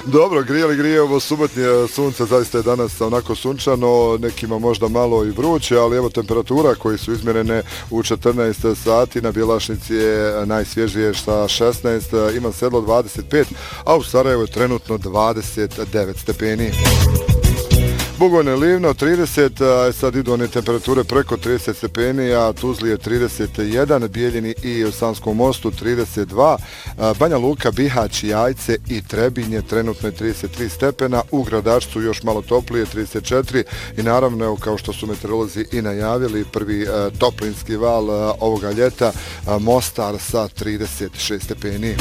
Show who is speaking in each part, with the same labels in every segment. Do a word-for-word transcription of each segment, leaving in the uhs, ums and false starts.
Speaker 1: Dobro, grijeli grije ovo subotnje sunce, zaista je danas onako sunčano, nekima možda malo i vruće, ali evo temperatura koje su izmjerene u četrnaest sati, na Bjelašnici je najsvježije sa šesnaest, Ivan Sedlo dvadeset pet, a u Sarajevu je trenutno dvadeset devet stepeni. Bugojno Livno trideset, sad idu one temperature preko trideset stepeni, a Tuzli je trideset jedan, Bijeljini i u Sanskom mostu trideset dva, Banja Luka, Bihać, Jajce i Trebinje trenutno je trideset tri stepena, u Gradačcu još malo toplije trideset četiri i naravno, evo, kao što su meteorolozi i najavili, prvi toplinski val ovoga ljeta, Mostar sa trideset šest stepeni.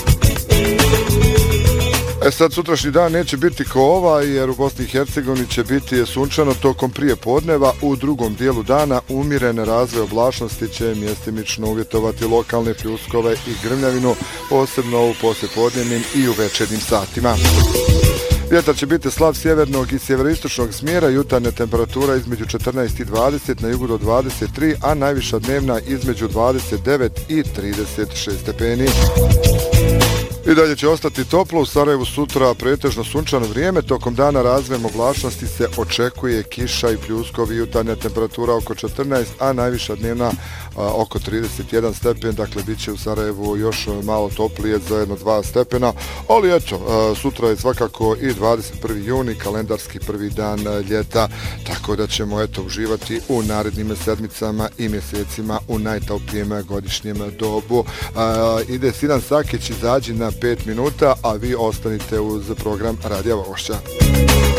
Speaker 1: E sad, sutrašnji dan neće biti ko ovaj, jer u Bosni i Hercegovini će biti sunčano tokom prije podneva, u drugom dijelu dana umjeren razvoj oblačnosti će mjestimično uvjetovati lokalne pljuskove i grmljavinu, posebno u poslijepodnevnim i u večernjim satima. Vjetar će biti slab sjevernog i sjeveroistočnog smjera, jutarnja temperatura između četrnaest i dvadeset, na jugu do dvadeset tri, a najviša dnevna između dvadeset devet i trideset šest stepeni. I dalje će ostati toplo, u Sarajevu sutra pretežno sunčano vrijeme, tokom dana razvojem oblačnosti se očekuje kiša i pljuskovi, jutarnja temperatura oko četrnaest, a najviša dnevna a, oko trideset jedan stepen, dakle bit će u Sarajevu još malo toplije za jedno dva stepena, ali eto, a, sutra je svakako i dvadeset prvi juni, kalendarski prvi dan ljeta, tako da ćemo eto uživati u narednim sedmicama i mjesecima u najtoplijem godišnjem dobu. A, ide Sinan Sakić, izađi na pet minuta, a vi ostanite uz program Radija Vošća.